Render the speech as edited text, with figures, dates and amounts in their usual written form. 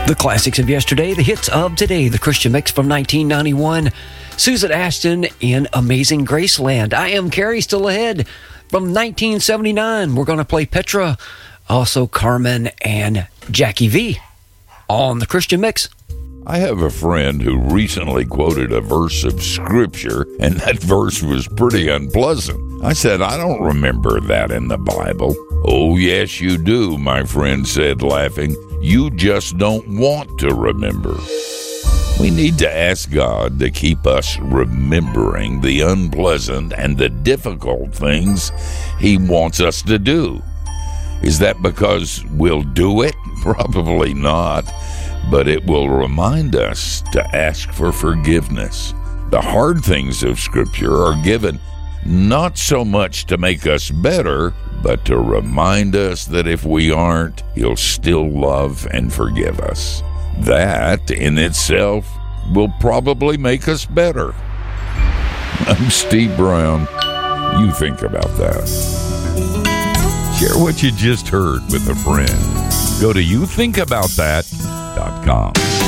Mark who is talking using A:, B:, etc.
A: The classics of yesterday, the hits of today, the Christian Mix from 1991, Susan Ashton in Amazing Graceland. I Am Carrie still ahead from 1979. We're going to play Petra, also Carmen and Jackie V on the Christian Mix.
B: I have a friend who recently quoted a verse of Scripture, and that verse was pretty unpleasant. I said, I don't remember that in the Bible. Oh, yes, you do, my friend said, laughing. You just don't want to remember. We need to ask God to keep us remembering the unpleasant and the difficult things He wants us to do. Is that because we'll do it? Probably not. But it will remind us to ask for forgiveness. The hard things of Scripture are given not so much to make us better, but to remind us that if we aren't, He'll still love and forgive us. That, in itself, will probably make us better. I'm Steve Brown. You think about that. Share what you just heard with a friend. Go to youthinkaboutthat.com.